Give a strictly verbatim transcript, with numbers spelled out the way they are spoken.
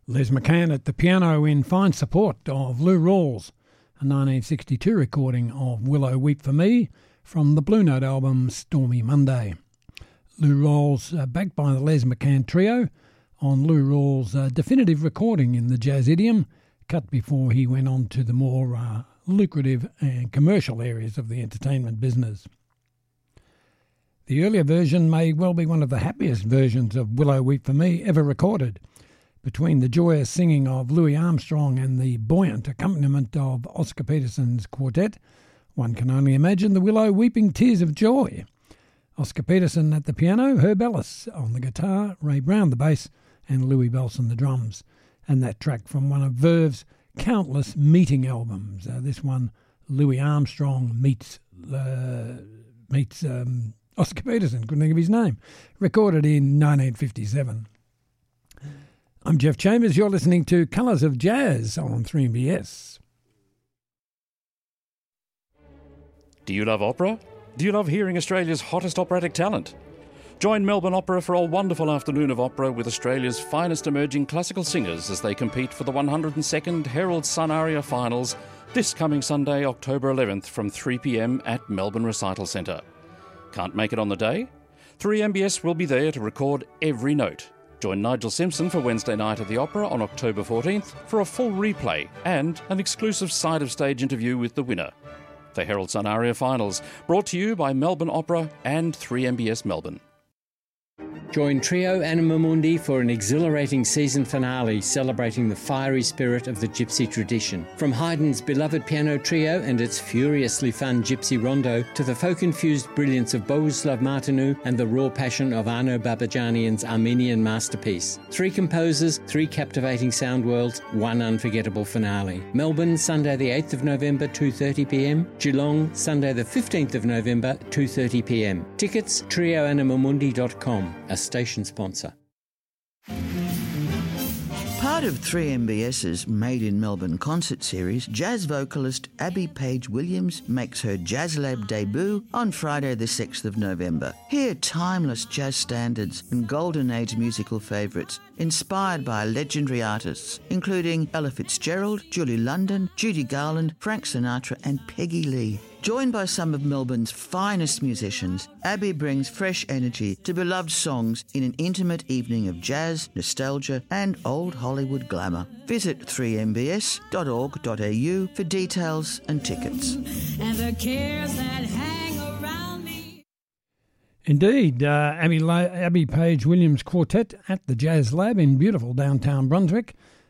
Les McCann at the piano in fine support of Lou Rawls, a nineteen sixty-two recording of Willow Weep for Me from the Blue Note album Stormy Monday. Lou Rawls, uh, backed by the Les McCann Trio, on Lou Rawls' uh, definitive recording in the jazz idiom, cut before he went on to the more uh, lucrative and commercial areas of the entertainment business. The earlier version may well be one of the happiest versions of Willow Weep for Me ever recorded. Between the joyous singing of Louis Armstrong and the buoyant accompaniment of Oscar Peterson's quartet, one can only imagine the Willow weeping tears of joy. Oscar Peterson at the piano, Herb Ellis on the guitar, Ray Brown the bass, and Louis Belson the drums. And that track from one of Verve's countless meeting albums. Uh, this one, Louis Armstrong meets uh, meets um, Oscar Peterson, couldn't think of his name, recorded in nineteen fifty-seven. I'm Jeff Chambers. You're listening to Colours of Jazz on three M B S. Do you love opera? Do you love hearing Australia's hottest operatic talent? Join Melbourne Opera for a wonderful afternoon of opera with Australia's finest emerging classical singers as they compete for the one hundred second Herald Sun Aria Finals this coming Sunday, October eleventh from three p m at Melbourne Recital Centre. Can't make it on the day? three M B S will be there to record every note. Join Nigel Simpson for Wednesday night at the Opera on October fourteenth for a full replay and an exclusive side-of-stage interview with the winner. The Herald Sun Aria Finals, brought to you by Melbourne Opera and three M B S Melbourne. Join Trio Anima Mundi for an exhilarating season finale celebrating the fiery spirit of the Gypsy tradition. From Haydn's beloved piano trio and its furiously fun Gypsy rondo to the folk-infused brilliance of Bohuslav Martinu and the raw passion of Arno Babajanian's Armenian masterpiece. Three composers, three captivating sound worlds, one unforgettable finale. Melbourne, Sunday the eighth of November, two thirty p m. Geelong, Sunday the fifteenth of November, two thirty p m. Tickets, trio anima mundi dot com. A station sponsor. Part of three M B S's Made in Melbourne concert series, jazz vocalist Abby Page Williams makes her Jazz Lab debut on Friday the sixth of November. Hear timeless jazz standards and golden age musical favourites inspired by legendary artists including Ella Fitzgerald, Julie London, Judy Garland, Frank Sinatra and Peggy Lee. Joined by some of Melbourne's finest musicians, Abby brings fresh energy to beloved songs in an intimate evening of jazz, nostalgia and old Hollywood glamour. Visit three m b s dot org dot a u for details and tickets. And the cares that hang around me. Indeed, uh, Abby, La- Abby Page Williams Quartet at the Jazz Lab in beautiful downtown Brunswick